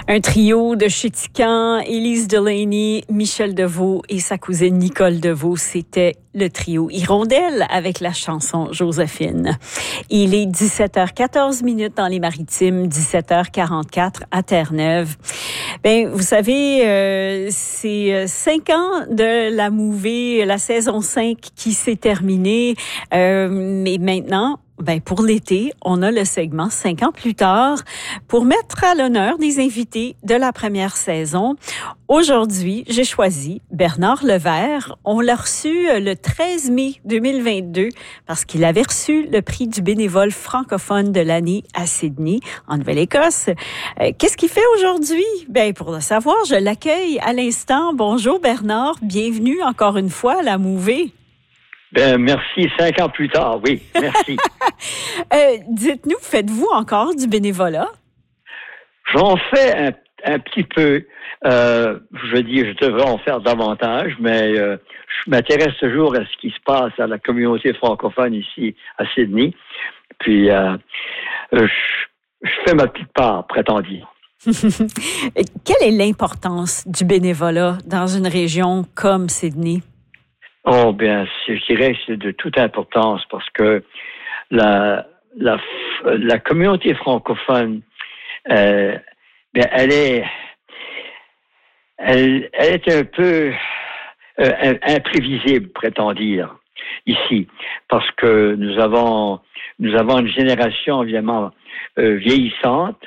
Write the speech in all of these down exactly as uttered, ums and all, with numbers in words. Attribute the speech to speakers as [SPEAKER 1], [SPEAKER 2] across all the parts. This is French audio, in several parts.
[SPEAKER 1] Un trio de Chéticamp, Élise Delaney, Michel Deveau et sa cousine Nicole Deveau. C'était le trio Hirondelle avec la chanson Joséphine. Il est dix-sept heures quatorze minutes dans les Maritimes, dix-sept heures quarante-quatre à Terre-Neuve. Ben, vous savez, euh, c'est cinq ans de la mouvée, la saison cinq qui s'est terminée. Euh, mais maintenant, ben pour l'été, on a le segment cinq ans plus tard pour mettre à l'honneur des invités de la première saison. Aujourd'hui, j'ai choisi Bernard Levert. On l'a reçu le treize mai deux mille vingt-deux parce qu'il avait reçu le prix du bénévole francophone de l'année à Sydney, en Nouvelle-Écosse. Euh, qu'est-ce qu'il fait aujourd'hui? Ben pour le savoir, je l'accueille à l'instant. Bonjour Bernard, bienvenue encore une fois à la mouvée.
[SPEAKER 2] Ben, merci, cinq ans plus tard, oui, merci.
[SPEAKER 1] euh, dites-nous, faites-vous encore du bénévolat?
[SPEAKER 2] J'en fais un, un petit peu. Euh, je dis, je devrais en faire davantage, mais euh, je m'intéresse toujours à ce qui se passe à la communauté francophone ici à Sydney. Puis, euh, je, je fais ma petite part, prétend dire.
[SPEAKER 1] Quelle est l'importance du bénévolat dans une région comme Sydney?
[SPEAKER 2] Oh, bien, je dirais que c'est de toute importance parce que la, la, la communauté francophone, euh, bien, elle est, elle, elle est un peu euh, imprévisible, prétend dire, ici, parce que nous avons, nous avons une génération, évidemment, euh, vieillissante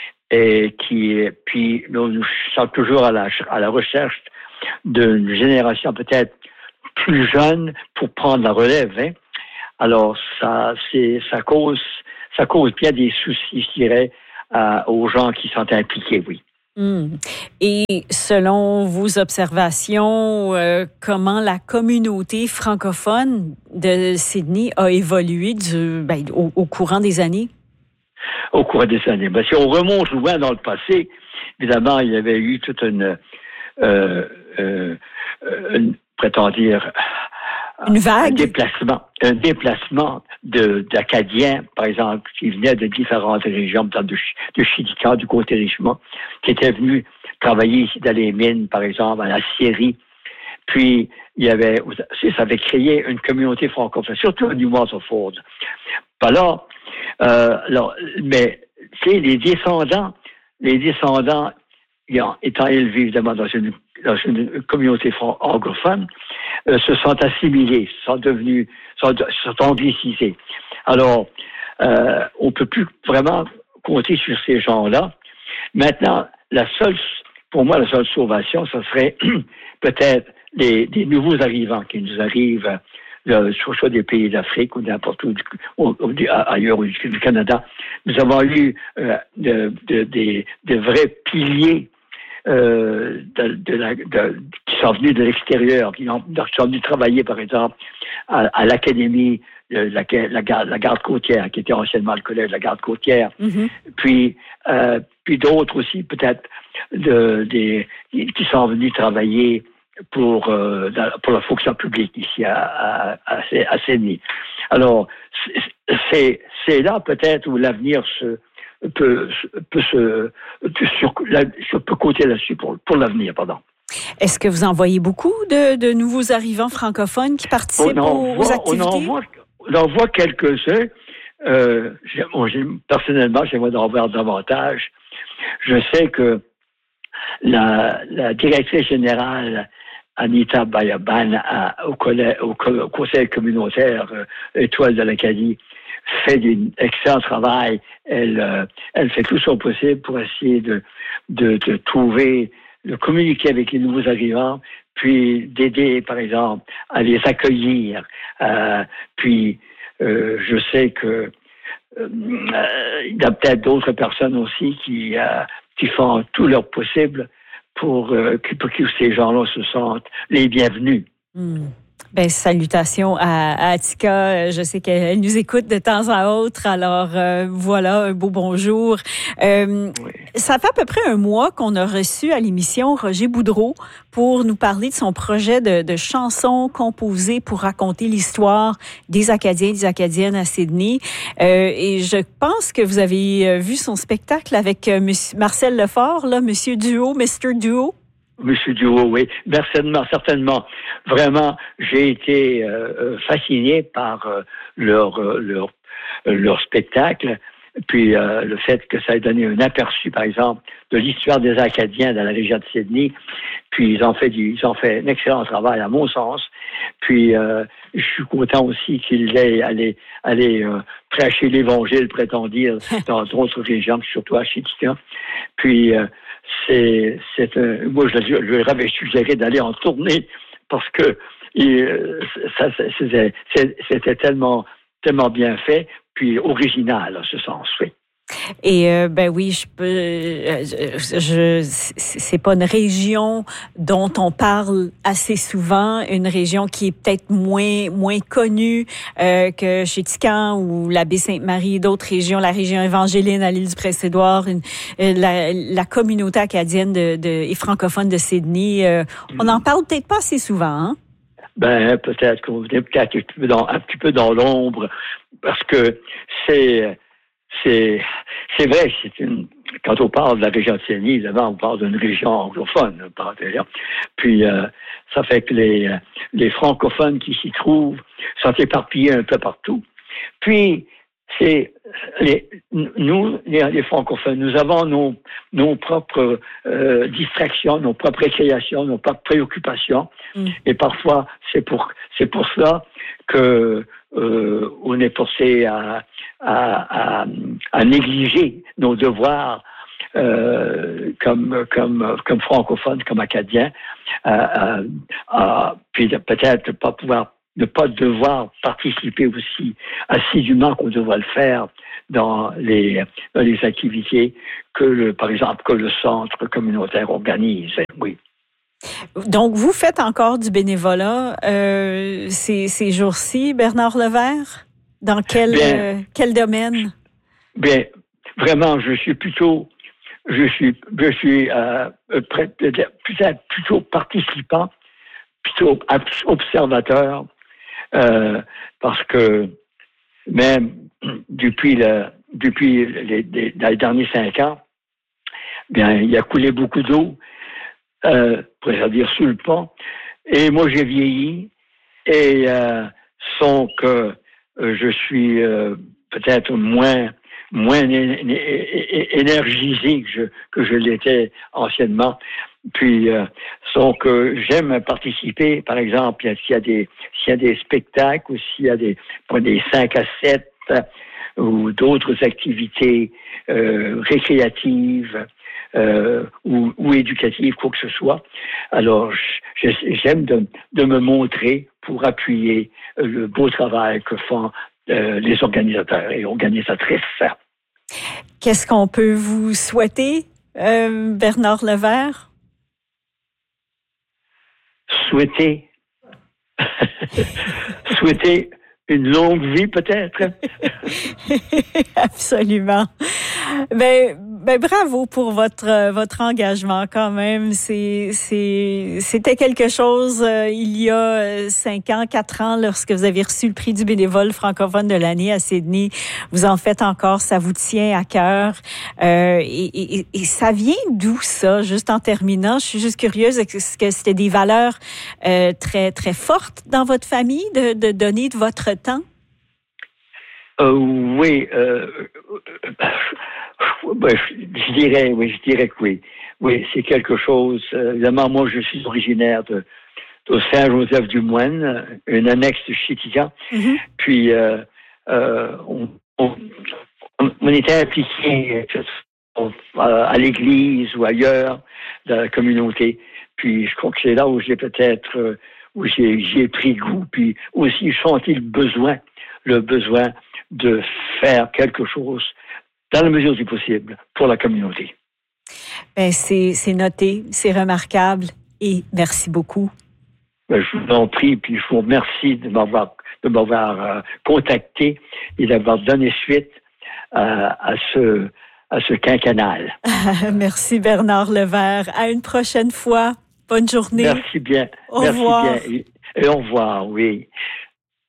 [SPEAKER 2] et qui, puis, nous, nous sommes toujours à la, à la recherche d'une génération peut-être plus jeune pour prendre la relève, hein. Alors ça, c'est, ça cause, ça cause bien des soucis, je dirais, euh, aux gens qui sont impliqués, oui.
[SPEAKER 1] Mmh. Et selon vos observations, euh, comment la communauté francophone de Sydney a évolué du, ben, au, au courant des années?
[SPEAKER 2] Au courant des années. Ben, si on remonte loin dans le passé, évidemment, il y avait eu toute une, euh, euh, une prétend dire
[SPEAKER 1] une vague,
[SPEAKER 2] un déplacement, un déplacement de, d'Acadiens, par exemple, qui venaient de différentes régions, de, de Chéticamp, du côté Richmond, qui étaient venus travailler ici dans les mines, par exemple, à la scierie. Puis, il y avait, ça avait créé une communauté francophone, surtout à New Waterford. Alors, euh, alors, mais, tu sais, les descendants, les descendants, étant élevés, évidemment, dans une dans une communauté anglophone, euh, se sont assimilés, sont devenus, sont, sont anglicisés. Alors, euh, on ne peut plus vraiment compter sur ces gens-là. Maintenant, la seule, pour moi, la seule sauvation, ce serait peut-être les, des nouveaux arrivants qui nous arrivent, euh, soit des pays d'Afrique ou n'importe où, ou, ou, ailleurs du Canada. Nous avons eu euh, de, de, des, de vrais piliers Euh, de, de la, de, qui sont venus de l'extérieur, qui, ont, qui sont venus travailler, par exemple, à, à l'académie, de la, la, garde, la garde côtière, qui était anciennement le collège de la garde côtière, mm-hmm. puis, euh, puis d'autres aussi, peut-être, de, des, qui sont venus travailler pour, euh, pour la fonction publique ici à, à, à Sydney. Alors, c'est, c'est là peut-être où l'avenir se peut, peut se sur, peut compter là-dessus pour, pour l'avenir, pardon.
[SPEAKER 1] Est-ce que vous en voyez beaucoup de, de nouveaux arrivants francophones qui participent aux,
[SPEAKER 2] voit,
[SPEAKER 1] aux activités?
[SPEAKER 2] On en voit, on en voit quelques-uns. Euh, j'ai, j'ai, personnellement, j'aimerais en voir davantage. Je sais que la, la directrice générale Anita Bayaban au, collège, au, au conseil communautaire euh, Étoile de l'Acadie fait d'un excellent travail. Elle, euh, elle fait tout son possible pour essayer de, de, de trouver, de communiquer avec les nouveaux arrivants, puis d'aider, par exemple, à les accueillir. Euh, puis, euh, je sais que euh, il y a peut-être d'autres personnes aussi qui, euh, qui font tout leur possible pour, euh, pour que ces gens-là se sentent les bienvenus.
[SPEAKER 1] Mmh. Ben, salutations à, à Atika. Je sais qu'elle nous écoute de temps à autre. Alors, euh, voilà, un beau bonjour. Euh, oui. Ça fait à peu près un mois qu'on a reçu à l'émission Roger Boudreau pour nous parler de son projet de, de chansons composées pour raconter l'histoire des Acadiens et des Acadiennes à Sydney. Euh, et je pense que vous avez vu son spectacle avec euh, Monsieur Marcel Lefort, là, Monsieur Duo, Mister Duo.
[SPEAKER 2] Monsieur Duo, oui, certainement, certainement. Vraiment, j'ai été euh, fasciné par euh, leur, euh, leur, euh, leur spectacle, puis euh, le fait que ça ait donné un aperçu, par exemple, de l'histoire des Acadiens dans la région de Sydney. Puis ils ont fait, du, ils ont fait un excellent travail, à mon sens. Puis euh, je suis content aussi qu'ils aient allé, allé euh, prêcher l'Évangile, prétend dire, dans d'autres régions, surtout à Chitika. Puis euh, C'est, c'est un, moi, je, je, je avais suggéré d'aller en tournée parce que et, ça, c'était, c'était tellement, tellement bien fait, puis original, en ce sens, oui.
[SPEAKER 1] Et euh, ben oui, je peux. Je, je, c'est pas une région dont on parle assez souvent, une région qui est peut-être moins moins connue euh, que Chétican ou la Baie-Sainte-Marie, d'autres régions, la région évangéline à l'île du Prince-Édouard, une, la, la communauté acadienne de, de, et francophone de Sydney. Euh, on n'en parle peut-être pas assez souvent, hein?
[SPEAKER 2] Ben peut-être qu'on est peut-être un petit peu dans, un petit peu dans l'ombre parce que c'est. C'est, c'est vrai, c'est une, quand on parle de la région de Sydney, évidemment, on parle d'une région anglophone. Puis, euh, ça fait que les, les francophones qui s'y trouvent sont éparpillés un peu partout. Puis, c'est, les, nous, les, les francophones, nous avons nos, nos propres euh, distractions, nos propres récréations, nos propres préoccupations. Mm. Et parfois, c'est pour, c'est pour cela que euh, on est forcé à, à, à, à négliger nos devoirs euh, comme, comme, comme francophones, comme acadiens, euh, euh, puis peut-être pas pouvoir ne pas devoir participer aussi assidûment qu'on devrait le faire dans les, dans les activités que, le, par exemple, que le centre communautaire organise. Oui.
[SPEAKER 1] Donc, vous faites encore du bénévolat euh, ces, ces jours-ci, Bernard Levert? Dans quel, bien, euh, quel domaine?
[SPEAKER 2] Bien, vraiment, je suis plutôt, je suis, je suis euh, peut-être plutôt participant, plutôt observateur, euh, parce que même depuis le, depuis les, les, les derniers cinq ans, bien, il a coulé beaucoup d'eau. Euh, pour dire sous le pont. Et moi, j'ai vieilli et euh, sans que euh, je suis euh, peut-être moins moins énergisé que je que je l'étais anciennement. Puis euh, sans que j'aime participer, par exemple, s'il y a des s'il y a des spectacles ou s'il y a des des cinq à sept ou d'autres activités euh, récréatives. Euh, ou, ou éducative, quoi que ce soit. Alors, j'aime de, de me montrer pour appuyer le beau travail que font euh, les organisateurs et organisatrices.
[SPEAKER 1] Qu'est-ce qu'on peut vous souhaiter, euh, Bernard Levert?
[SPEAKER 2] Souhaiter. Souhaiter une longue vie, peut-être.
[SPEAKER 1] Absolument. Ben, ben bravo pour votre votre engagement quand même. C'est c'est c'était quelque chose euh, il y a cinq ans, quatre ans, lorsque vous avez reçu le prix du bénévole francophone de l'année à Sydney. Vous en faites encore, ça vous tient à cœur. Euh, et, et, et ça vient d'où ça? Juste en terminant, je suis juste curieuse. Est-ce que c'était des valeurs euh, très très fortes dans votre famille de, de donner de votre temps?
[SPEAKER 2] Euh, oui, euh, euh, je dirais, oui, je dirais que oui. Oui, c'est quelque chose. Euh, évidemment, moi, je suis originaire de, de Saint-Joseph-du-Moine, une annexe de Chétican. Mm-hmm. Puis, euh, euh, on, on, on était impliqués à l'église ou ailleurs dans la communauté. Puis, je crois que c'est là où j'ai peut-être, où j'ai, j'ai pris goût, puis aussi senti le besoin, le besoin de faire quelque chose dans la mesure du possible pour la communauté.
[SPEAKER 1] Ben c'est, c'est noté, c'est remarquable et merci beaucoup.
[SPEAKER 2] Ben, je vous en prie, puis je vous remercie de m'avoir, de m'avoir euh, contacté et d'avoir donné suite euh, à ce, à ce quinquennal.
[SPEAKER 1] Merci Bernard Levert. À une prochaine fois. Bonne journée.
[SPEAKER 2] Merci bien.
[SPEAKER 1] Au
[SPEAKER 2] Merci
[SPEAKER 1] revoir.
[SPEAKER 2] bien. Et, et au revoir, oui.